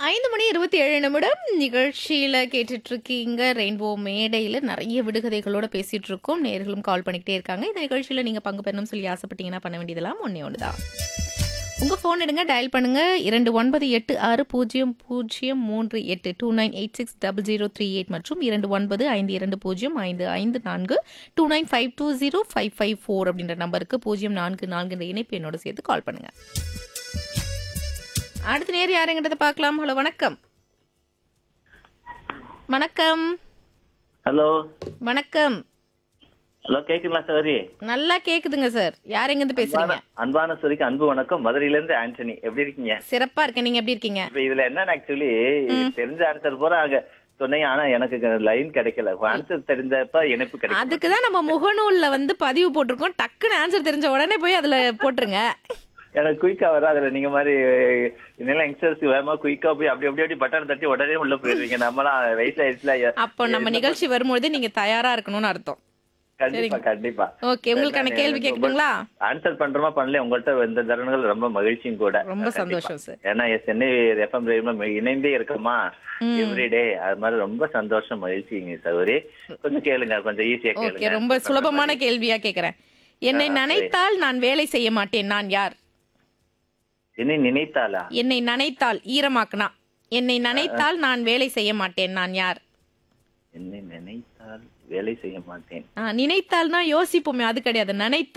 5 மணி 27 நிமிடம் நிகழ்ச்சியில கேட்டுட்டு இருக்கீங்க. ரெயின்போ மேடையில நிறைய விடுகதைகளோட பேசிட்டு இருக்கோம். நேயர்களும் கால் பண்ணிக்கிட்டே இருக்காங்க. இந்த நிகழ்ச்சியில நீங்க பங்கு பெறணும்னு சொல்லி ஆசைப்பட்டீங்கன்னா பண்ண வேண்டியதெல்லாம் ஒண்ணே ஒண்ணுதான். உங்க ஃபோன் எடுங்க, டயல் பண்ணுங்க 29860038 29860038 மற்றும் 2952055554 29520554 அப்படின்ற நம்பருக்கு 044 என்ற இணைப்பு என்னோட சேர்த்து கால் பண்ணுங்க. அடுத்த நேர் யாருங்கிறத பார்க்கலாம். ஹலோ, வணக்கம். வணக்கம். ஹலோ வணக்கம். ஹலோ, கேக்குங்களா சரி? நல்லா கேக்குதுங்க சார். யார் எங்கிருந்து பேசுறீங்க? அன்பான சோரிக்கு அன்பு வணக்கம். மதுரையில இருந்து ஆண்டனி. எப்படி இருக்கீங்க? சிறப்பா இருக்கேன். நீங்க எப்படி இருக்கீங்க? இப்ப இதுல என்னன்னு ஆக்சுவலி தெரிஞ்ச ஆன்சர் போற அங்க சொன்னீங்க. ஆனா எனக்கு லைன் கிடைக்கல. ஆன்சர் தெரிஞ்சப்ப இணைப்பு கிடைக்கல. அதுக்குதான் நம்ம முகநூல்ல பதிவு போட்டிருக்கோம். டக்குன்னு ஆன்சர் தெரிஞ்ச உடனே போய் அதுல போட்டுருங்க. எனக்கு குயிக்கா வர அதுல நீங்க மாதிரி இதெல்லாம் யங்ஸ்டர்ஸ் வேகமா குயிக்கா போய் அப்படி அப்படி பட்டன் தட்டி உடனே உள்ள போயிருவீங்க. நம்மளாம் வயசாயிடுச்சுல. அப்போ நம்ம நிகழ்ச்சி வரும்பொழுது நீங்க தயாரா இருக்கணும்னு அர்த்தம். கண்டிப்பா கண்டிப்பா. ஓகே, உங்களுக்கான கேள்வி கேட்கட்டுங்களா? ஆன்சர் பண்றோமா பண்ணல, உங்கள்கிட்ட இந்த தருணங்கள் ரொம்ப மகிழ்ச்சியும் கூட. ரொம்ப சந்தோஷம் சார். ஏன்னா சென்னை எஃப்எம் ரேடியோல இணைந்தே இருக்கமா எவ்ரிடே. அது மாதிரி ரொம்ப சந்தோஷம், மகிழ்ச்சிங்க சகோதரி. கொஞ்சம் கேளுங்க, கொஞ்சம் ஈஸியா ஓகே, கேளுங்க. ரொம்ப சுலபமான கேள்வியா கேக்குறேன். என்னை நினைத்தால் நான் வேலை செய்ய மாட்டேன், நான் யார்? என்னை நினைத்தாளா? என்னை நினைத்தால் ஈரமாக்குனா. என்னை நினைத்தால் நான் வேலை செய்ய மாட்டேன், நான் யார்? என்னை நினைத்தால் வேலை செய்ய மாட்டேன். நினைத்தால்னா யோசிப்போமே, அது கிடையாது. நினைத்தால்